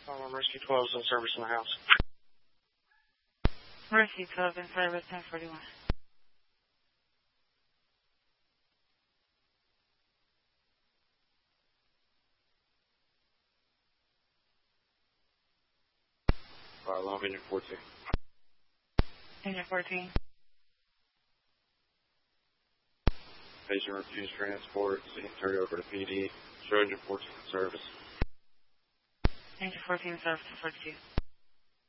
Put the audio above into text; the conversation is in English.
Rescue 12 is in service in the house. Rescue 12 in service, 1041. Fire alarm, engine 14. Engine 14. Patient refused transport, scene turned over to PD. Show engine 14 in service. Engine 14 in service, 42.